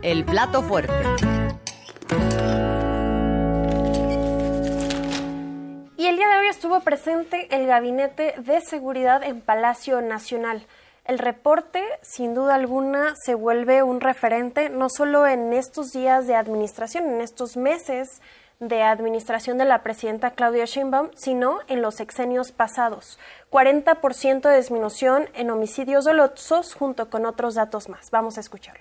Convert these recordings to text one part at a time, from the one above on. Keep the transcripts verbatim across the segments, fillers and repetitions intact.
el plato fuerte. Y el día de hoy estuvo presente el Gabinete de Seguridad en Palacio Nacional. El reporte, sin duda alguna, se vuelve un referente no solo en estos días de administración, en estos meses de administración de la presidenta Claudia Sheinbaum, sino en los sexenios pasados. cuarenta por ciento de disminución en homicidios dolosos junto con otros datos más. Vamos a escucharlo.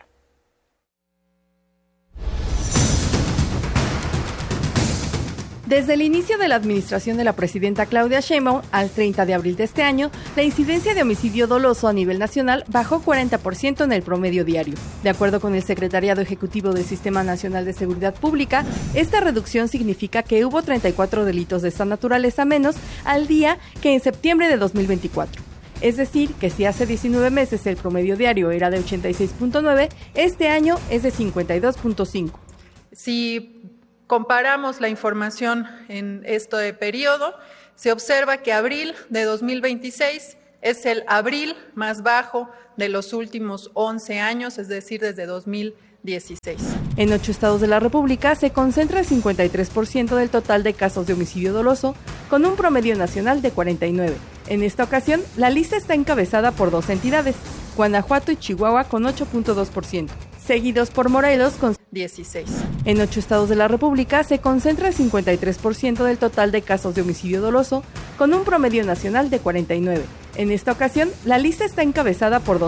Desde el inicio de la administración de la presidenta Claudia Sheinbaum al treinta de abril de este año, la incidencia de homicidio doloso a nivel nacional bajó cuarenta por ciento en el promedio diario. De acuerdo con el Secretariado Ejecutivo del Sistema Nacional de Seguridad Pública, esta reducción significa que hubo treinta y cuatro delitos de esta naturaleza menos al día que en septiembre de dos mil veinticuatro. Es decir, que si hace diecinueve meses el promedio diario era de ochenta y seis punto nueve, este año es de cincuenta y dos punto cinco. Si comparamos la información en este periodo, se observa que abril de dos mil veintiséis es el abril más bajo de los últimos once años, es decir, desde dos mil dieciséis. En ocho estados de la República se concentra el cincuenta y tres por ciento del total de casos de homicidio doloso, con un promedio nacional de cuarenta y nueve. En esta ocasión, la lista está encabezada por dos entidades, Guanajuato y Chihuahua con ocho punto dos por ciento, seguidos por Morelos con dieciséis. En ocho estados de la República se concentra el cincuenta y tres por ciento del total de casos de homicidio doloso, con un promedio nacional de cuarenta y nueve. En esta ocasión, la lista está encabezada por dos